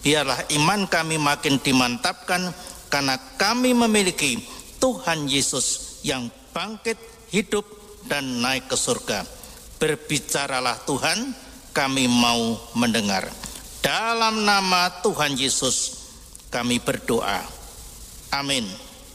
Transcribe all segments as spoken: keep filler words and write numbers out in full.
Biarlah iman kami makin dimantapkan karena kami memiliki Tuhan Yesus yang bangkit, hidup, dan naik ke surga. Berbicaralah Tuhan, kami mau mendengar. Dalam nama Tuhan Yesus kami berdoa. Amin.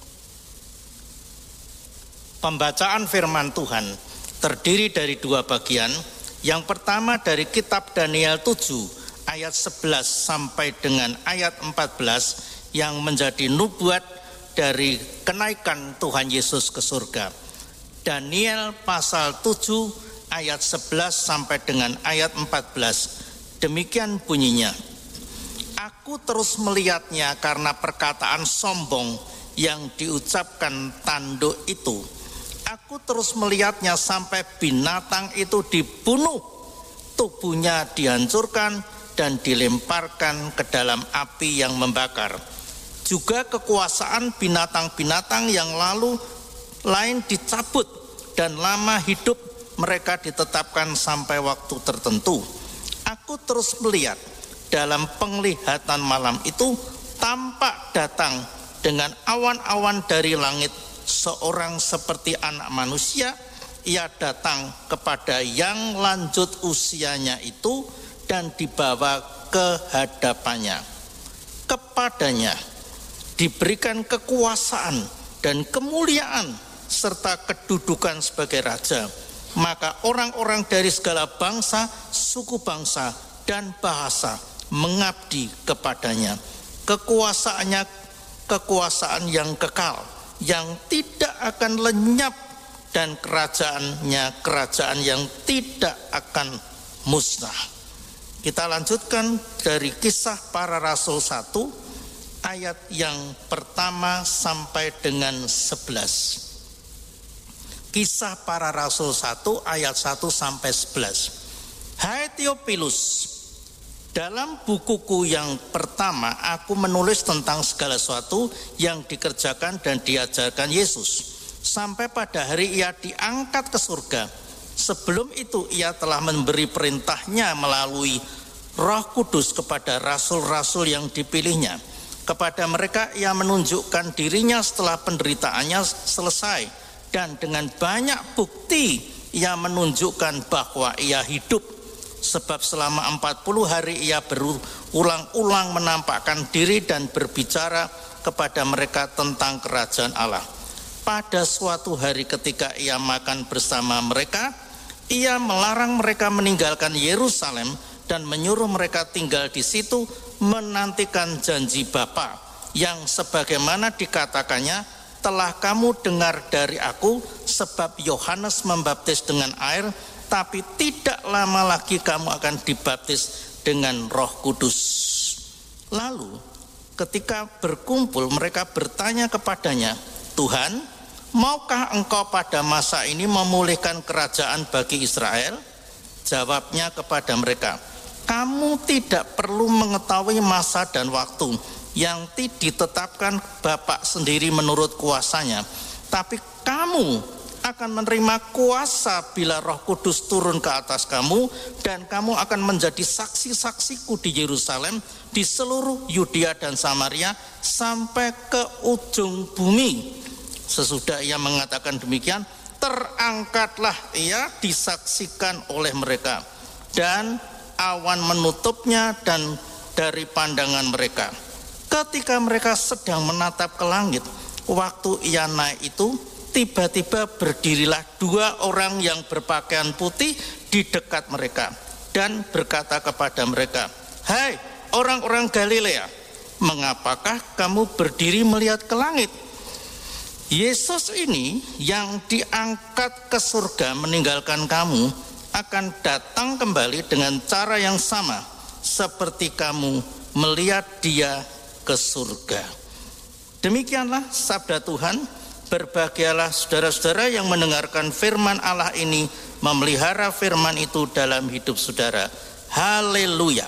Pembacaan firman Tuhan terdiri dari dua bagian. Yang pertama dari kitab Daniel tujuh ayat sebelas sampai dengan ayat empat belas yang menjadi nubuat dari kenaikan Tuhan Yesus ke surga. Daniel pasal tujuh ayat sebelas sampai dengan ayat empat belas. Demikian bunyinya. Aku terus melihatnya karena perkataan sombong yang diucapkan tanduk itu. Aku terus melihatnya sampai binatang itu dibunuh, tubuhnya dihancurkan dan dilemparkan ke dalam api yang membakar. Juga kekuasaan binatang-binatang yang lalu lain dicabut dan lama hidup mereka ditetapkan sampai waktu tertentu. Aku terus melihat dalam penglihatan malam itu tampak datang dengan awan-awan dari langit seorang seperti anak manusia. Ia datang kepada yang lanjut usianya itu dan dibawa ke hadapannya. Kepadanya diberikan kekuasaan dan kemuliaan serta kedudukan sebagai raja. Maka orang-orang dari segala bangsa, suku bangsa, dan bahasa mengabdi kepadanya. Kekuasaannya kekuasaan yang kekal, yang tidak akan lenyap, dan kerajaannya kerajaan yang tidak akan musnah. Kita lanjutkan dari Kisah Para Rasul satu ayat yang pertama sampai dengan sebelas. Kisah Para Rasul satu ayat satu sampai sebelas. Hai Theophilus, dalam bukuku yang pertama aku menulis tentang segala sesuatu yang dikerjakan dan diajarkan Yesus sampai pada hari ia diangkat ke surga. Sebelum itu ia telah memberi perintahnya melalui Roh Kudus kepada rasul-rasul yang dipilihnya. Kepada mereka ia menunjukkan dirinya setelah penderitaannya selesai, dan dengan banyak bukti ia menunjukkan bahwa ia hidup. Sebab selama empat puluh hari ia berulang-ulang menampakkan diri dan berbicara kepada mereka tentang kerajaan Allah. Pada suatu hari ketika ia makan bersama mereka, ia melarang mereka meninggalkan Yerusalem dan menyuruh mereka tinggal di situ menantikan janji Bapa yang sebagaimana dikatakannya, telah kamu dengar dari aku, sebab Yohanes membaptis dengan air, tapi tidak lama lagi kamu akan dibaptis dengan Roh Kudus. Lalu ketika berkumpul mereka bertanya kepadanya, Tuhan, maukah engkau pada masa ini memulihkan kerajaan bagi Israel? Jawabnya kepada mereka, kamu tidak perlu mengetahui masa dan waktu yang ditetapkan Bapa sendiri menurut kuasanya, tapi kamu akan menerima kuasa bila Roh Kudus turun ke atas kamu, dan kamu akan menjadi saksi-saksiku di Yerusalem, di seluruh Yudea dan Samaria, sampai ke ujung bumi. Sesudah ia mengatakan demikian, terangkatlah ia disaksikan oleh mereka, dan awan menutupnya dan dari pandangan mereka. Ketika mereka sedang menatap ke langit, waktu ia naik itu, tiba-tiba berdirilah dua orang yang berpakaian putih di dekat mereka dan berkata kepada mereka, hai orang-orang Galilea, mengapakah kamu berdiri melihat ke langit? Yesus ini yang diangkat ke surga meninggalkan kamu akan datang kembali dengan cara yang sama seperti kamu melihat dia ke surga. Demikianlah sabda Tuhan. Berbahagialah saudara-saudara yang mendengarkan firman Allah ini, memelihara firman itu dalam hidup saudara. Haleluya.